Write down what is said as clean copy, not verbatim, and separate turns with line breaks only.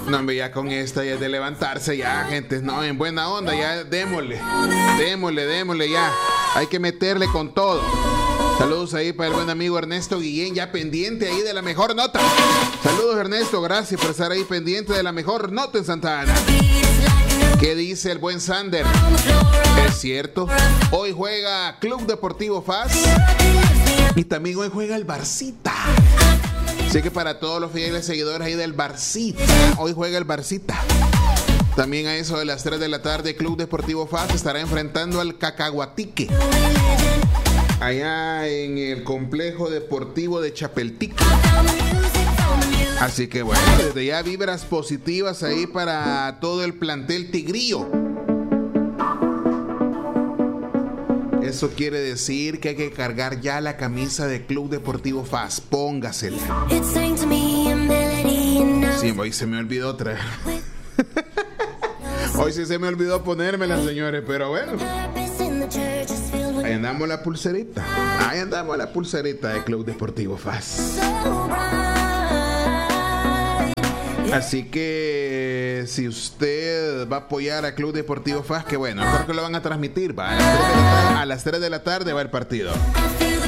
No, hombre, ya con esta ya es de levantarse ya, gente. No, en buena onda, ya démosle, ya. Hay que meterle con todo. Saludos ahí para el buen amigo Ernesto Guillén, ya pendiente ahí de la mejor nota. Saludos, Ernesto, gracias por estar ahí pendiente de la mejor nota en Santa Ana. ¿Qué dice el buen Sander? Es cierto, hoy juega Club Deportivo FAS y también hoy juega el Barcita. Así que para todos los fieles seguidores ahí del Barcita, hoy juega el Barcita. También a eso de las 3 de la tarde, Club Deportivo FAS estará enfrentando al Cacahuatique, allá en el complejo deportivo de Chapeltique. Así que bueno, desde ya vibras positivas ahí para todo el plantel tigrillo. Eso quiere decir que hay que cargar ya la camisa de Club Deportivo FAS. Póngasela. Sí, hoy se me olvidó otra. Hoy sí se me olvidó ponérmela, señores, pero bueno. Ahí andamos la pulserita. Ahí andamos la pulserita de Club Deportivo FAS. Así que si usted va a apoyar a Club Deportivo FAS, que bueno, creo que lo van a transmitir, va. A las 3 de la tarde va el partido.